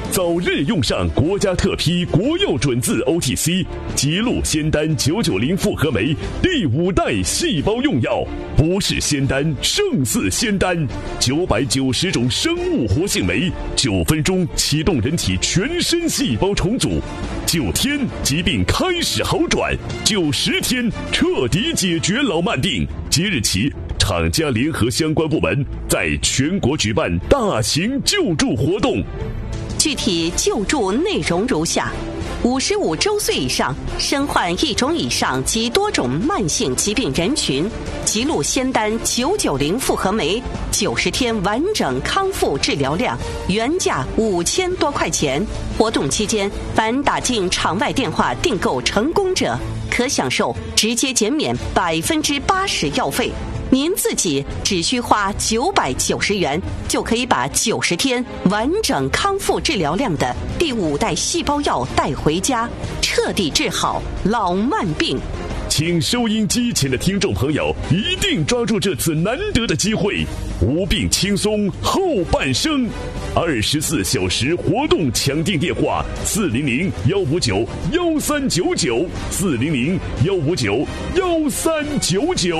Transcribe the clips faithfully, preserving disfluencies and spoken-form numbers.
早日用上国家特批国药准字 O T C 吉路仙丹九九零复合酶第五代细胞用药，不是仙丹胜似仙丹，九百九十种生物活性酶，九分钟启动人体全身细胞重组，九天疾病开始好转，九十天彻底解决老慢病。即日起，厂家联合相关部门在全国举办大型救助活动。 具体救助内容如下：五十五周岁以上、身患一种以上及多种慢性疾病人群，吉路仙丹九九零复合酶九十天完整康复治疗量，原价五千多块钱。活动期间，凡打进场外电话订购成功者，可享受直接减免百分之八十药费。您自己只需花九百九十元，就可以把九十天完整康复治疗量的第五代细胞药带回家，彻底治好老慢病。 请收音机前的听众朋友一定抓住这次难得的机会，无病轻松后半生。二十四小时活动抢订电话：四零零幺五九幺三九九，四零零幺五九幺三九九。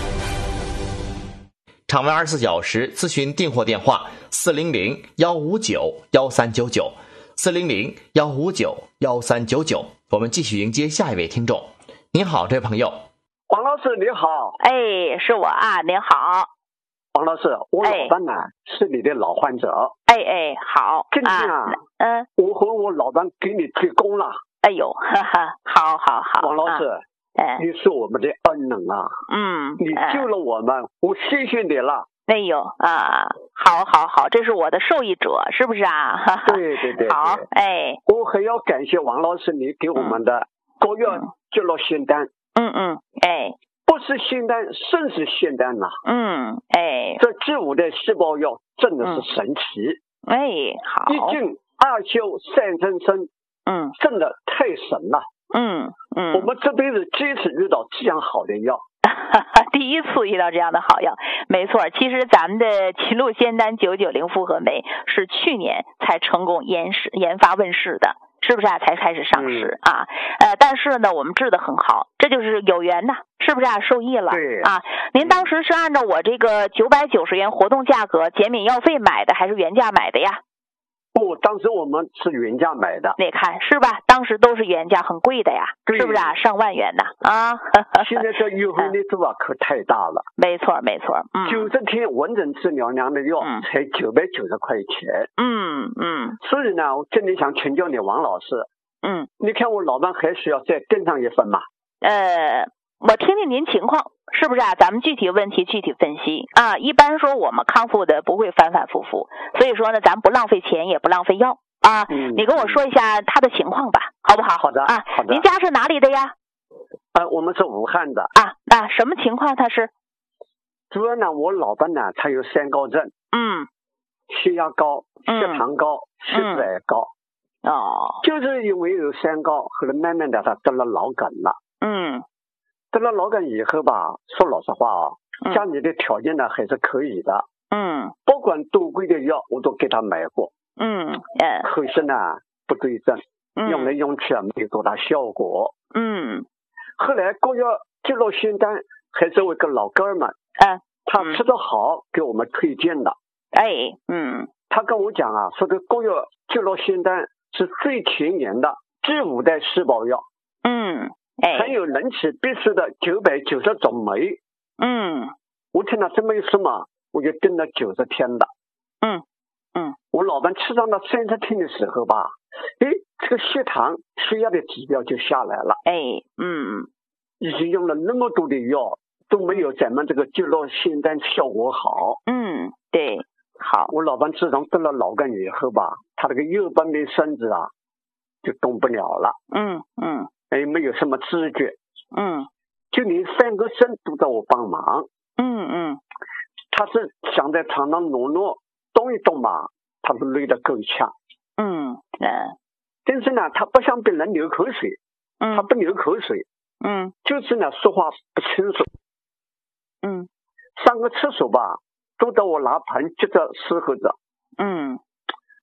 场外二十四小时咨询订货电话：四零零幺五九幺三九九，四零零幺五九幺三九九。我们继续迎接下一位听众。您好，这位朋友。 王老师你好。 哎，是我啊，您好。 王老师，我老伴呢、哎、是你的老患者。 哎哎，好。 今天啊， 嗯、呃， 我和我老伴给你推功了。 哎呦，哈哈，好好好。 王老师。啊哎， 你是我们的恩人啊！ 嗯， 你救了我们，哎、我谢谢你了。 哎呦啊，好好好，这是我的受益者，是不是啊？ 对对 对, 对。 好，哎， 我还要感谢王老师，你给我们的国药救了仙丹。 嗯嗯，哎， 不是仙丹，胜是仙丹呐、啊。 嗯，哎， 这治五的细胞药真的是神奇。 嗯、哎，好， 一进二修三增生， 嗯， 真的太神了。 嗯嗯， 我们这辈子第一次遇到这样好的药， 第一次遇到这样的好药，没错。其实咱们的吉路仙丹九九零复合酶是去年才成功研试研发问世的，是不是啊？才开始上市、嗯、啊？呃，但是呢，我们治得很好，这就是有缘呐，是不是啊？受益了， 对啊。您当时是按照我这个九百九十元活动价格减免药费买的，还是原价买的呀？ 不，当时我们是原价买的。 你看是吧？当时都是原价，很贵的呀，是不是啊？上万元呢啊！ 现在这优惠力度啊，可太大了。 没错，没错。嗯， 九十天完整治疗量的药、嗯、才九百九十块钱。 嗯嗯。 所以呢，我真的想请教你，王老师。 嗯。你看我老伴还需要再跟上一份吗？ 呃，我听听您情况。是不是啊？咱们具体问题具体分析啊。一般说我们康复的不会反反复复，所以说呢，咱不浪费钱也不浪费药啊。 嗯、 你跟我说一下他的情况吧，好不好？ 好的啊。 好的。 您家是哪里的呀？ 啊，我们是武汉的。 啊啊，什么情况？他是？ 主要呢，我老伴呢，他有三高症。 嗯。 血压高，血糖高，血脂也高。 哦。 就是因为有三高，后来慢慢的他得了脑梗了。 嗯。 得了脑梗以后吧，说老实话啊、哦，嗯、家里的条件呢还是可以的。 嗯， 不管多贵的药，我都给他买过。 嗯，呃、 可是呢不对症， 嗯、 用来用去啊没有多大效果。 嗯， 后来国药吉路仙丹还是我一个老哥们， 嗯、呃， 他吃得好，给我们推荐的。 哎，嗯， 他跟我讲啊，说这国药吉路仙丹是最前沿的治五代细胞药。 嗯。哎、 还有人体必须的九百九十种酶。 嗯， 我听他这么一说嘛，我就跟了九十天的。 嗯嗯， 我老伴吃上了三十天的时候吧，哎，这个血糖、血压的指标就下来了。 哎，嗯， 已经用了那么多的药，都没有咱们这个吉路仙丹效果好。 嗯，对，好。 我老伴自从得了脑梗以后吧，他这个右半边身子啊，就动不了了。 嗯嗯。 哎，没有什么知觉， 嗯， 就连翻个身都找我帮忙， 嗯嗯， 他是想在床上挪挪动一动嘛，他都累得够呛， 嗯嗯， 但是呢，他不想别人流口水， 嗯， 他不流口水， 嗯， 就是呢说话不清楚， 嗯， 上个厕所吧，都到我拿盆接着伺候着， 嗯，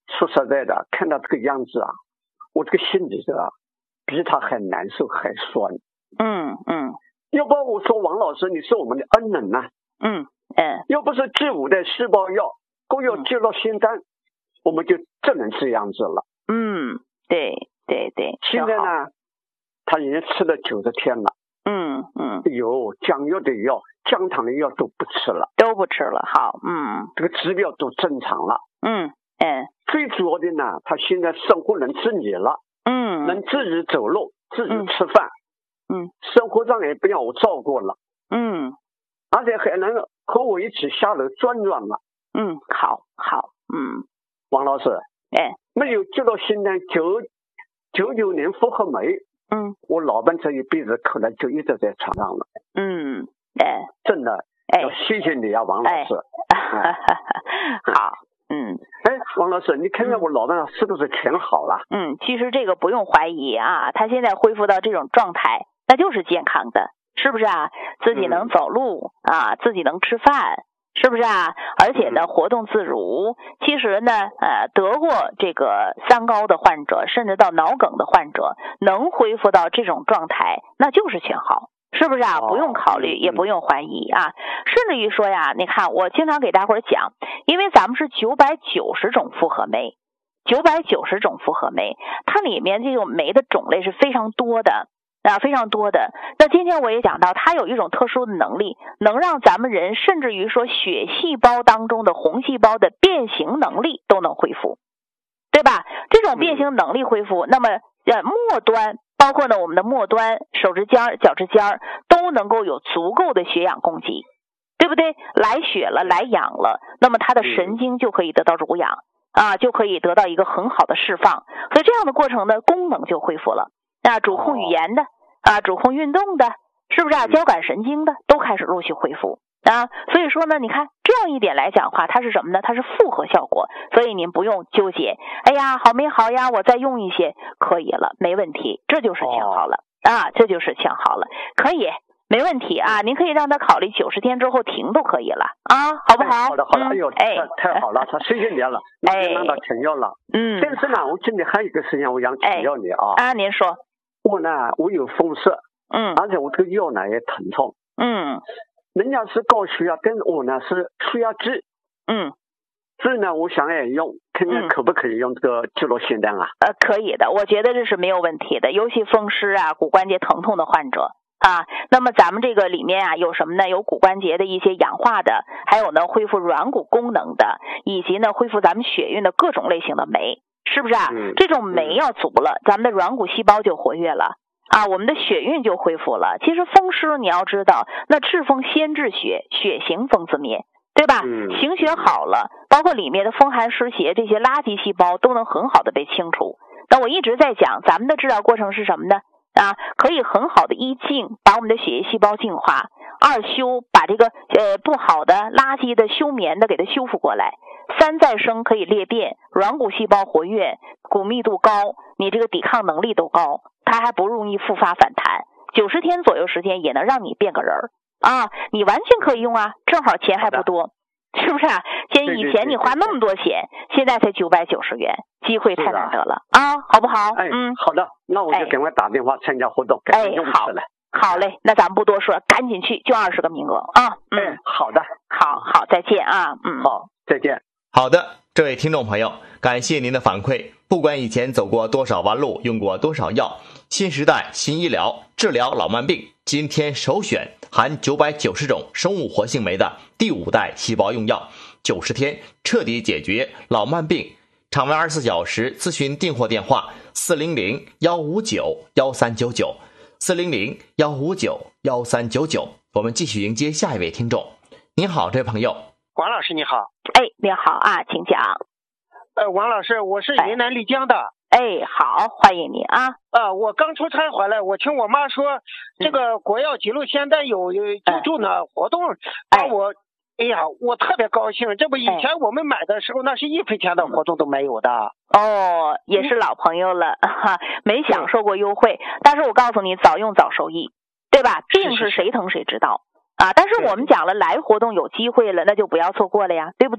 说实在的，看到这个样子啊，我这个心里啊，比他还难受还酸。 嗯嗯。 要不我说王老师，你是我们的恩人呐、啊。 嗯嗯。 要不是 G 五的细胞药，够要接到仙丹，嗯、我们就只能这样子了。 嗯，对对对。 现在呢，他已经吃了九十天了。 嗯嗯。 有降药的药、降糖的药都不吃了， 都不吃了。好，嗯， 这个指标都正常了。 嗯嗯。 最主要的呢，他现在生活能自理了。 嗯。 能自己走路，自己吃饭。 嗯。 生活上也不要我照顾了。 嗯。 而且还能和我一起下楼转转了。 嗯，好，好，嗯。 王老师， 哎， 没有接到仙丹九九九年复合酶。 嗯， 我老伴这一辈子可能就一直在床上了。 嗯，哎， 真的， 哎， 要谢谢你啊，王老师。 哎、好，嗯， 哎，王老师，你看看我老伴是不是全好了？ 嗯，其实这个不用怀疑啊，他现在恢复到这种状态，那就是健康的，是不是啊？自己能走路、嗯、啊，自己能吃饭。是不是啊？而且呢，活动自如。其实呢，呃，得过这个三高的患者，甚至到脑梗的患者，能恢复到这种状态，那就是全好，是不是啊？不用考虑，也不用怀疑啊。甚至于说呀，你看，我经常给大伙儿讲，因为咱们是九百九十种复合酶，九百九十种复合酶，它里面这种酶的种类是非常多的。啊，非常多的。那今天我也讲到，它有一种特殊的能力，能让咱们人甚至于说血细胞当中的红细胞的变形能力都能恢复，对吧？这种变形能力恢复，嗯、那么呃末端，包括呢我们的末端手指尖、脚趾尖都能够有足够的血氧供给，对不对？来血了，来氧了，那么它的神经就可以得到濡养啊，就可以得到一个很好的释放，所以这样的过程呢，功能就恢复了。啊，主控语言的啊，主控运动的，是不是啊？交感神经的都开始陆续恢复啊。所以说呢，你看这样一点来讲的话，它是什么呢？它是复合效果，所以您不用纠结。哎呀，好没好呀？我再用一些，可以了，没问题，这就是全好了、哦、啊，这就是全好了，可以。没问题啊，您可以让他考虑九十天之后停都可以了啊，好不好？ 哎、好的，好的，嗯、哎呦， 哎， 太好了，他谢谢你了，那就让他停药了。 嗯， 但是呢，我今天还有一个事情，我想请教你啊。 啊，您说。 我呢，我有风湿， 嗯， 而且我这个腰呢也疼痛， 嗯， 人家是高血压，但是我呢是血压计， 嗯， 所以呢，我想也用，看看可不可以用这个吉洛仙丹啊？ 呃，可以的，我觉得这是没有问题的，尤其风湿啊、骨关节疼痛的患者。啊，那么咱们这个里面啊有什么呢？有骨关节的一些氧化的，还有呢恢复软骨功能的，以及呢恢复咱们血运的各种类型的酶，是不是啊？ 嗯、 这种酶要足了，咱们的软骨细胞就活跃了啊，我们的血运就恢复了。其实风湿你要知道，那治风先治血，血行风自灭，对吧？ 嗯、 行血好了，包括里面的风寒湿邪这些垃圾细胞都能很好的被清除。那我一直在讲，咱们的治疗过程是什么呢？啊，可以很好的一净，把我们的血液细胞净化；二修，把这个呃不好的、垃圾的、休眠的给它修复过来；三再生，可以裂变，软骨细胞活跃，骨密度高，你这个抵抗能力都高，它还不容易复发反弹。九十天左右时间也能让你变个人儿啊，你完全可以用啊，正好钱还不多。是不是啊？现以前你花那么多钱，现在才九百九十元，机会太难得了啊，好不好？ 哎， 嗯， 好的，那我就赶快打电话参加活动，赶紧用起来。 好嘞，那咱们不多说，赶紧去，就二十个名额啊。嗯， 哎，好的， 好好，再见啊。嗯， 好，再见。 好的，这位听众朋友，感谢您的反馈。不管以前走过多少弯路，用过多少药，新时代新医疗治疗老慢病，今天首选含九百九十种生物活性酶的第五代细胞用药，九十天彻底解决老慢病。场外二十四小时咨询订货电话：四零零幺五九幺三九九，四零零幺五九幺三九九。我们继续迎接下一位听众。您好，这位朋友。 王老师你好。 哎，你好啊，请讲。 呃，王老师，我是云南丽江的。 哎，好，欢迎你啊。 呃，我刚出差回来，我听我妈说，这个国药吉洛仙丹有有救助呢、嗯、活动，把我，哎呀，我特别高兴。这不以前我们买的时候，那是一分钱的活动都没有的。 哦，也是老朋友了哈，没享受过优惠。但是我告诉你，早用早受益，对吧？病是谁疼谁知道啊。但是我们讲了，来活动有机会了，那就不要错过了呀，对不对？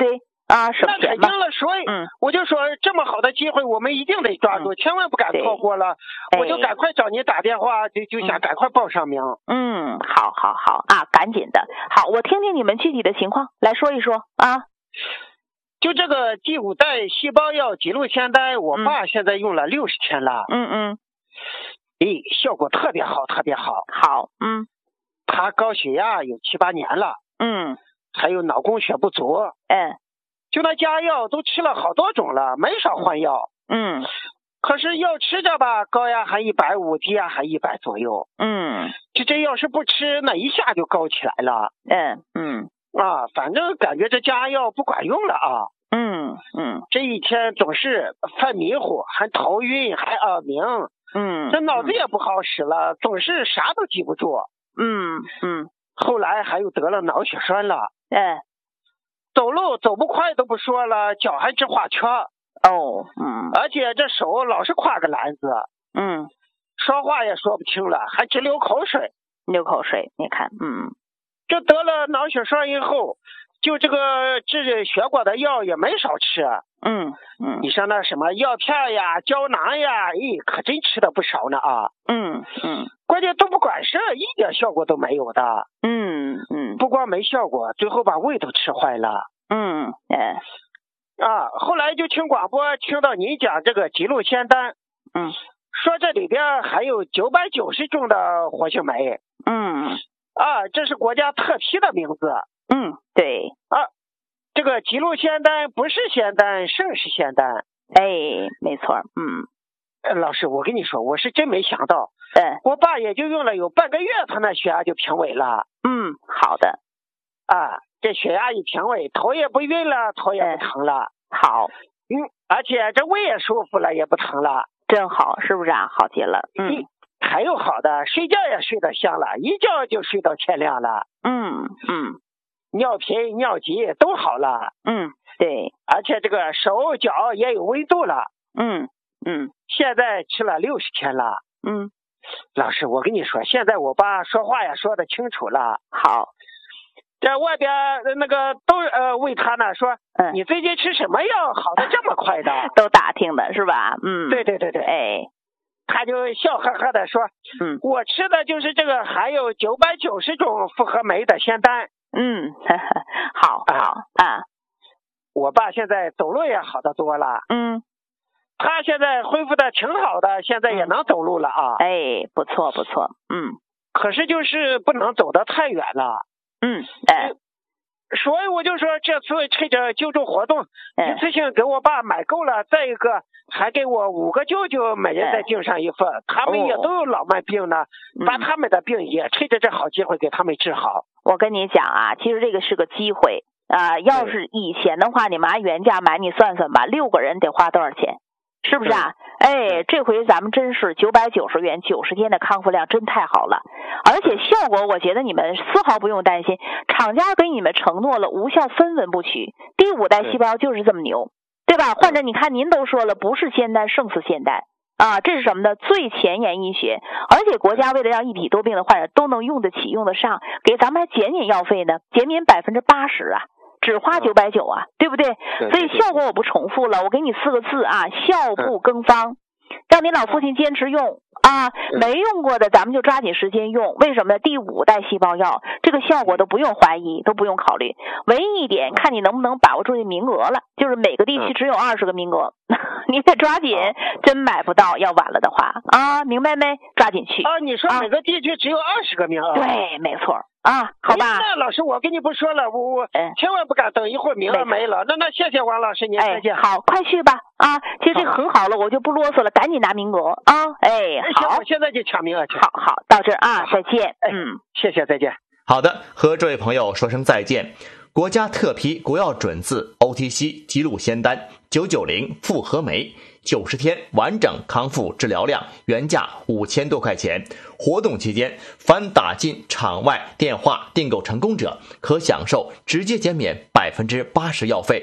啊，省钱嘛。 那肯定了，所以嗯， 我就说这么好的机会，我们一定得抓住， 嗯、 千万不敢错过了。我就赶快找您打电话，就就想赶快报上名。 嗯，好好好啊，赶紧的。好，我听听你们具体的情况，来说一说啊。 就这个第五代细胞药吉路仙丹，我爸现在用了六十天了。 嗯嗯。 诶，效果特别好，特别好。 好，嗯。 他高血压有七八年了。 嗯。 还有脑供血不足。 嗯。 就那家药都吃了好多种了，没少换药。 嗯。 可是药吃着吧，高压还一百五，低压还一百左右。 嗯。 这这要是不吃，那一下就高起来了。 嗯嗯。 啊，反正感觉这家药不管用了啊。 嗯嗯。 这一天总是犯迷糊，还头晕，还耳鸣。 嗯。 这脑子也不好使了，总是啥都记不住。 嗯嗯。 后来还又得了脑血栓了。 嗯。 走路走不快都不说了，脚还直画圈。 哦。嗯。 而且这手老是挎个篮子。 嗯。 说话也说不清了，还直流口水。 流口水，你看，嗯。 这得了脑血栓以后，就这个治血管的药也没少吃。 嗯嗯。 你像那什么药片呀、胶囊呀，咦，可真吃的不少呢啊。 嗯嗯。 关键都不管事，一点效果都没有的。 嗯嗯。 不光没效果，最后把胃都吃坏了。 嗯哎。 啊，后来就听广播听到您讲这个吉路仙丹。 嗯。 说这里边还有九百九十种的活性酶。 嗯。 啊，这是国家特批的名字。 嗯，对。 啊，这个吉路仙丹不是仙丹，胜是仙丹。 哎，没错。嗯。 呃，老师，我跟你说，我是真没想到。 嗯。 我爸也就用了有半个月，他那血压就平稳了。 嗯，好的。 啊，这血压一平稳，头也不晕了，头也不疼了。 好。 嗯，而且这胃也舒服了，也不疼了。 真好，是不是啊？好极了。嗯。 还有好的，睡觉也睡得香了，一觉就睡到天亮了。 嗯嗯。 尿频尿急都好了。 嗯，对。 而且这个手脚也有温度了。 嗯嗯。 现在吃了六十天了。 嗯。 老师，我跟你说，现在我爸说话也说得清楚了。 好。 在外边那个都呃问他呢，说、嗯、你最近吃什么药好的这么快的？ 都打听的是吧？嗯。 对对对对。 哎。 他就笑呵呵的说：“ 嗯， 我吃的就是这个含有九百九十种复合酶的仙丹。” 嗯，呵呵好，好啊。 我爸现在走路也好得多了。 嗯。 他现在恢复的挺好的，现在也能走路了啊。 哎，不错不错。嗯。 可是就是不能走得太远了。 嗯。哎。 所以我就说，这次趁着救助活动，一次性给我爸买够了。再一个，还给我五个舅舅每人再订上一份，他们也都有老慢病呢，把他们的病也趁着这好机会给他们治好。 我跟你讲啊，其实这个是个机会啊、呃。要是以前的话，你们按原价买，你算算吧，六个人得花多少钱？是不是啊？哎，这回咱们真是九百九十元，九十天的康复量真太好了，而且效果我觉得你们丝毫不用担心，厂家给你们承诺了无效分文不取，第五代细胞就是这么牛，对吧？患者你看您都说了，不是仙丹胜似仙丹啊，这是什么呢？最前沿医学，而且国家为了让一体多病的患者都能用得起用得上，给咱们还减免药费呢，减免百分之八十啊。只花九百九啊，对不对？所以效果我不重复了，我给你四个字啊，效不更方，让您老父亲坚持用啊。没用过的咱们就抓紧时间用，为什么呢？第五代细胞药这个效果都不用怀疑，都不用考虑，唯一一点看你能不能把握住这名额了，就是每个地区只有二十个名额，你得抓紧，真买不到要晚了的话啊，明白没？抓紧去啊！你说每个地区只有二十个名额？ 对，没错。啊，好吧。 那老师，我跟你不说了，我我千万不敢等一会儿名额没了。那那谢谢王老师，您再见。 哎，好，快去吧啊！其实这个很好了，我就不啰嗦了，赶紧拿名额啊！哎，好， 我现在就抢名额去。 好好，到这儿啊，再见。嗯， 谢谢，再见。 好的，和这位朋友说声再见。国家特批国药准字 O T C 吉路仙丹九九零复合酶。九十天完整康复治疗量原价五千多块钱，活动期间凡打进场外电话订购成功者，可享受直接减免百分之八十药费。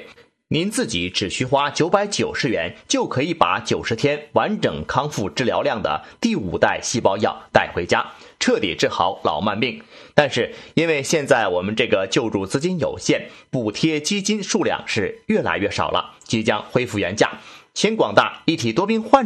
您自己只需花九百九十元就可以把九十天完整康复治疗量的第五代细胞药带回家，彻底治好老慢病。但是因为现在我们这个救助资金有限，补贴基金数量是越来越少了，即将恢复原价，请广大一体多病患者